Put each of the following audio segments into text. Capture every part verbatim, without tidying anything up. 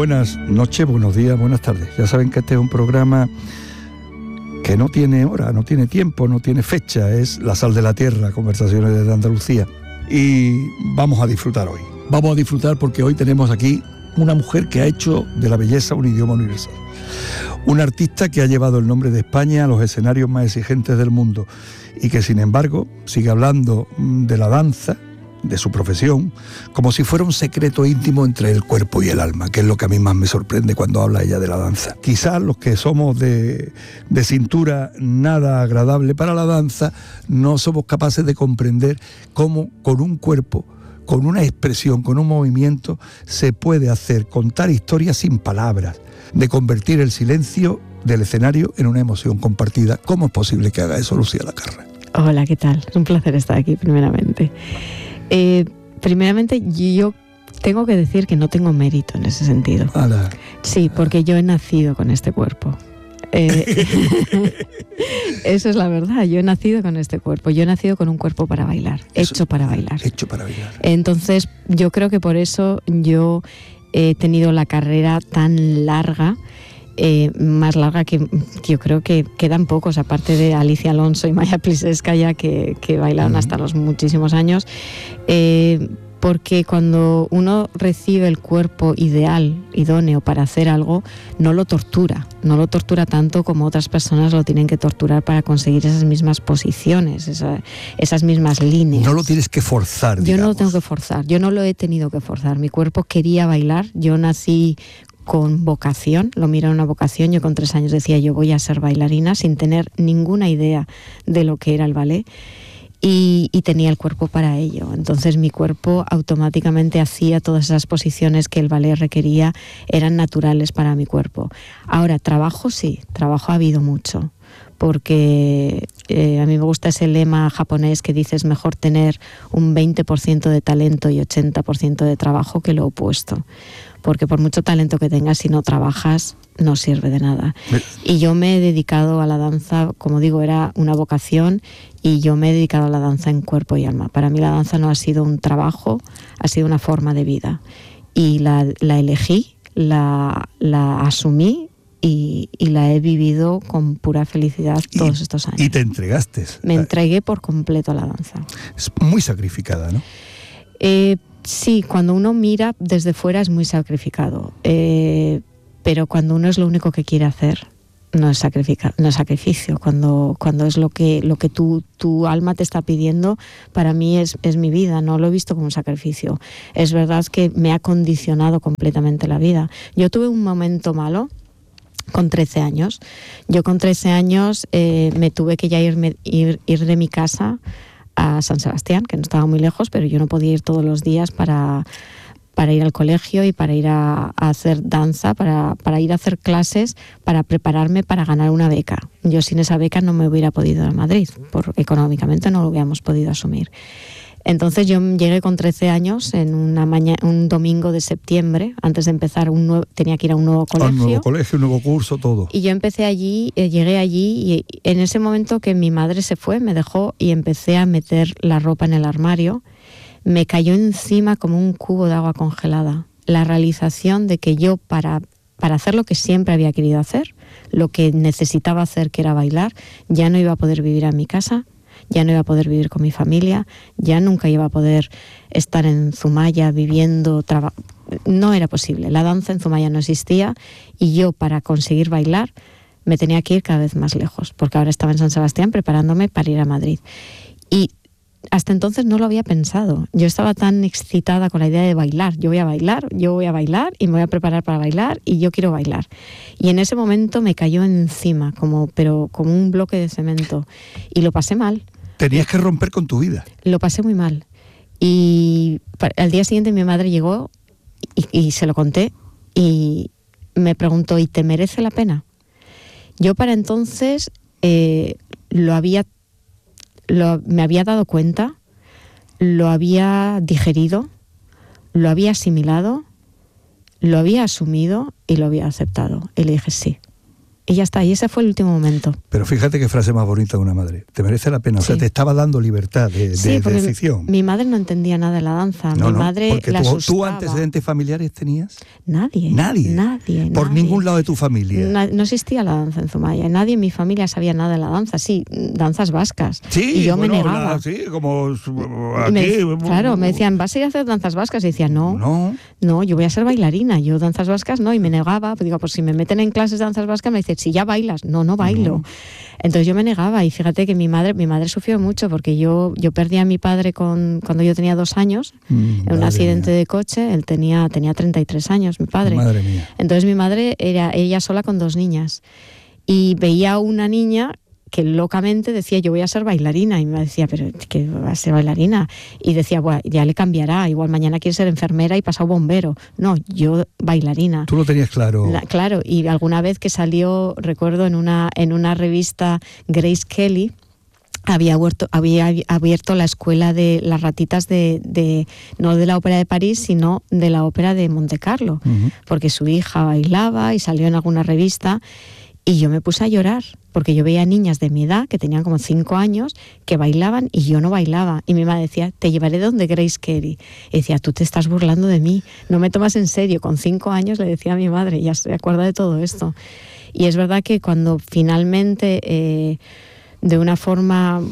Buenas noches, buenos días, buenas tardes. Ya saben que este es un programa que no tiene hora, no tiene tiempo, no tiene fecha. Es La Sal de la Tierra, conversaciones desde Andalucía. Y vamos a disfrutar hoy. Vamos a disfrutar porque hoy tenemos aquí una mujer que ha hecho de la belleza un idioma universal. Una artista que ha llevado el nombre de España a los escenarios más exigentes del mundo y que, sin embargo, sigue hablando de la danza, de su profesión, como si fuera un secreto íntimo entre el cuerpo y el alma, que es lo que a mí más me sorprende cuando habla ella de la danza. Quizás los que somos de, de cintura nada agradable para la danza, no somos capaces de comprender cómo con un cuerpo, con una expresión, con un movimiento, se puede hacer, contar historias sin palabras, de convertir el silencio del escenario en una emoción compartida. ¿Cómo es posible que haga eso Lucía Lacarra? Hola, ¿qué tal? Es un placer estar aquí, primeramente. Eh, primeramente, yo tengo que decir que no tengo mérito en ese sentido. Ala. Sí, porque yo he nacido con este cuerpo. Eh, eso es la verdad, yo he nacido con este cuerpo, yo he nacido con un cuerpo para bailar, eso, hecho para bailar. Hecho para bailar. Entonces, yo creo que por eso yo he tenido la carrera tan larga. Eh, más larga que, que yo creo que quedan pocos, aparte de Alicia Alonso y Maya Plisetskaya, que, que bailaron uh-huh. hasta los muchísimos años, eh, porque cuando uno recibe el cuerpo ideal, idóneo para hacer algo, no lo tortura, no lo tortura tanto como otras personas lo tienen que torturar para conseguir esas mismas posiciones, esa, esas mismas líneas. No lo tienes que forzar, Yo digamos. no lo tengo que forzar, yo no lo he tenido que forzar, mi cuerpo quería bailar, yo nací con vocación, lo miro en una vocación. Yo con tres años decía yo voy a ser bailarina sin tener ninguna idea de lo que era el ballet y, y tenía el cuerpo para ello. Entonces mi cuerpo automáticamente hacía todas esas posiciones que el ballet requería, eran naturales para mi cuerpo. Ahora, trabajo sí, trabajo ha habido mucho, porque eh, a mí me gusta ese lema japonés que dice es mejor tener un veinte por ciento de talento y ochenta por ciento de trabajo que lo opuesto. Porque por mucho talento que tengas, si no trabajas, no sirve de nada. Y yo me he dedicado a la danza, como digo, era una vocación, y yo me he dedicado a la danza en cuerpo y alma. Para mí la danza no ha sido un trabajo, ha sido una forma de vida. Y la, la elegí, la, la asumí, y, y la he vivido con pura felicidad todos y, estos años. Y te entregaste. Me entregué por completo a la danza. Es muy sacrificada, ¿no? Eh, sí, cuando uno mira desde fuera es muy sacrificado, eh, pero cuando uno es lo único que quiere hacer, no es, sacrifica, no es sacrificio. Cuando, cuando es lo que, lo que tu, tu alma te está pidiendo, para mí es, es mi vida, no lo he visto como un sacrificio. Es verdad que me ha condicionado completamente la vida. Yo tuve un momento malo con trece años. Yo con trece años eh, me tuve que ya irme, ir, ir de mi casa a San Sebastián, que no estaba muy lejos, pero yo no podía ir todos los días para, para ir al colegio y para ir a, a hacer danza, para, para ir a hacer clases, para prepararme para ganar una beca. Yo sin esa beca no me hubiera podido ir a Madrid, por, económicamente no lo hubiéramos podido asumir. Entonces yo llegué con trece años en una mañana, un domingo de septiembre, antes de empezar un nuevo, tenía que ir a un nuevo colegio. Un nuevo colegio, un nuevo curso, todo. Y yo empecé allí, eh, llegué allí y en ese momento que mi madre se fue, me dejó y empecé a meter la ropa en el armario, me cayó encima como un cubo de agua congelada. La realización de que yo para, para hacer lo que siempre había querido hacer, lo que necesitaba hacer, que era bailar, ya no iba a poder vivir en mi casa, ya no iba a poder vivir con mi familia, ya nunca iba a poder estar en Zumaya viviendo, traba... no era posible. La danza en Zumaya no existía y yo para conseguir bailar me tenía que ir cada vez más lejos, porque ahora estaba en San Sebastián preparándome para ir a Madrid. Y hasta entonces no lo había pensado. Yo estaba tan excitada con la idea de bailar. Yo voy a bailar, yo voy a bailar y me voy a preparar para bailar y yo quiero bailar. Y en ese momento me cayó encima, como, pero como un bloque de cemento. Y lo pasé mal. Tenías que romper con tu vida. Lo pasé muy mal. Y al día siguiente mi madre llegó y, y se lo conté y me preguntó, ¿y te merece la pena? Yo para entonces eh, lo había, lo, me había dado cuenta, lo había digerido, lo había asimilado, lo había asumido y lo había aceptado. Y le dije sí. Y ya está, y ese fue el último momento. Pero fíjate qué frase más bonita de una madre. Te merece la pena, sí. O sea, te estaba dando libertad de, sí, de, de decisión. Mi, mi madre no entendía nada de la danza. No, mi no, madre porque la tú, asustaba. ¿tú antecedentes familiares tenías? Nadie. Nadie. Nadie. Por nadie. ningún lado de tu familia. Na, no existía la danza en Zumaya. Nadie en mi familia sabía nada de la danza. Sí, danzas vascas. Sí, y yo bueno, me negaba. La, sí, como aquí. Me, claro, me decían, ¿vas a ir a hacer danzas vascas? Y decía, no, no, no, yo voy a ser bailarina. Yo danzas vascas no, y me negaba. Pues digo, pues si me meten en clases de danzas vascas, me dicen, si ya bailas. No, no bailo. No. Entonces yo me negaba, y fíjate que mi madre, mi madre sufrió mucho, porque yo, yo perdí a mi padre con, cuando yo tenía dos años, mm, en un accidente mía. de coche. Él tenía, tenía treinta y tres años, mi padre. Madre mía. Entonces mi madre era ella sola con dos niñas, y veía a una niña que locamente decía, yo voy a ser bailarina, y me decía, pero ¿qué va a ser bailarina? Y decía, bueno, ya le cambiará, igual mañana quiere ser enfermera y pasado bombero. No, yo bailarina. Tú lo tenías claro. La, claro, y alguna vez que salió, recuerdo, en una, en una revista, Grace Kelly había abierto, había abierto la escuela de las ratitas de, de, no de la ópera de París, sino de la ópera de Monte Carlo, uh-huh. porque su hija bailaba y salió en alguna revista. Y yo me puse a llorar, porque yo veía niñas de mi edad, que tenían como cinco años, que bailaban y yo no bailaba. Y mi madre decía, te llevaré donde Grace Kelly. Y decía, tú te estás burlando de mí, no me tomas en serio. Con cinco años le decía a mi madre, ya se acuerda de todo esto. Y es verdad que cuando finalmente, eh, de una forma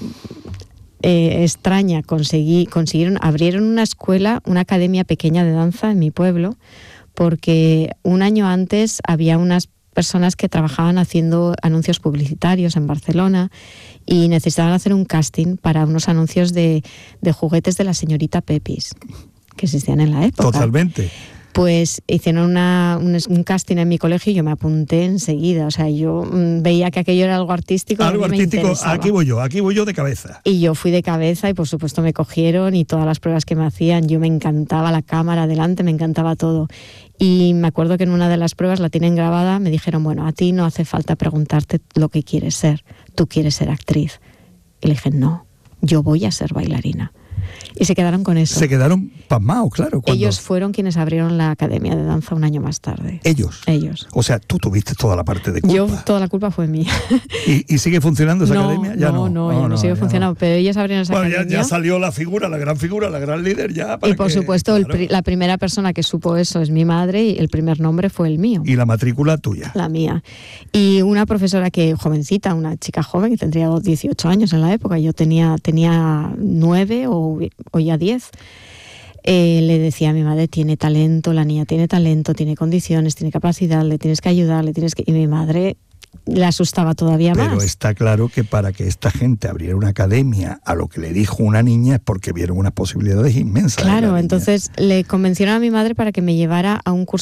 eh, extraña, conseguí, consiguieron, abrieron una escuela, una academia pequeña de danza en mi pueblo, porque un año antes había unas personas que trabajaban haciendo anuncios publicitarios en Barcelona y necesitaban hacer un casting para unos anuncios de, de juguetes de la señorita Pepis, que existían en la época. Totalmente. Pues hicieron una, un, un casting en mi colegio y yo me apunté enseguida. O sea, yo mmm, veía que aquello era algo artístico. Algo artístico, aquí voy yo, aquí voy yo de cabeza. Y yo fui de cabeza y por supuesto me cogieron, y todas las pruebas que me hacían, yo me encantaba la cámara delante, me encantaba todo. Y me acuerdo que en una de las pruebas, la tienen grabada, me dijeron, bueno, a ti no hace falta preguntarte lo que quieres ser, tú quieres ser actriz. Y le dije, no, yo voy a ser bailarina. Y se quedaron con eso. Se quedaron pasmados, claro. Cuando... Ellos fueron quienes abrieron la Academia de Danza un año más tarde. ¿Ellos? Ellos. O sea, tú tuviste toda la parte de culpa. Yo, toda la culpa fue mía. ¿Y, y sigue funcionando esa no, academia? Ya no, no, no, no, ya no sigue funcionando, no. Pero ellos abrieron esa bueno, academia. Ya, ya salió la figura, la gran figura, la gran líder ya. Para y por que, supuesto, claro. el, la primera persona que supo eso es mi madre, y el primer nombre fue el mío. ¿Y la matrícula tuya? La mía. Y una profesora que, jovencita, una chica joven, que tendría dieciocho años en la época, yo tenía, tenía nueve o, o ya diez. Eh, le decía a mi madre, tiene talento, la niña tiene talento, tiene condiciones, tiene capacidad, le tienes que ayudar, le tienes que... Y mi madre le asustaba todavía Pero más. Pero está claro que para que esta gente abriera una academia a lo que le dijo una niña es porque vieron unas posibilidades inmensas. Claro, entonces le convencieron a mi madre para que me llevara a un curso